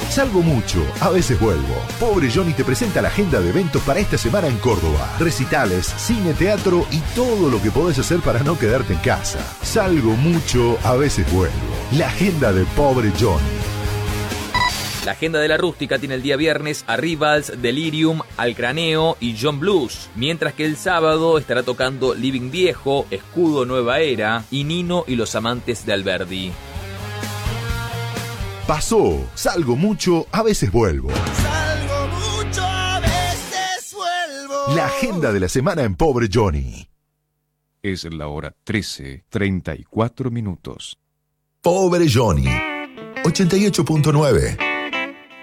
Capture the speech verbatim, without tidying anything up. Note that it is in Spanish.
Salgo mucho, a veces vuelvo. Pobre Johnny te presenta la agenda de eventos para esta semana en Córdoba. Recitales, cine, teatro y todo lo que podés hacer para no quedarte en casa. Salgo mucho, a veces vuelvo. La agenda de Pobre Johnny. La agenda de la rústica tiene el día viernes a Rivals, Delirium, Al Craneo y John Blues, mientras que el sábado estará tocando Living Viejo, Escudo Nueva Era y Nino y los Amantes de Alberdi. Pasó, salgo mucho, a veces vuelvo. Salgo mucho, a veces vuelvo. La agenda de la semana en Pobre Johnny. Es la hora trece, treinta y cuatro minutos. Pobre Johnny, ochenta y ocho punto nueve.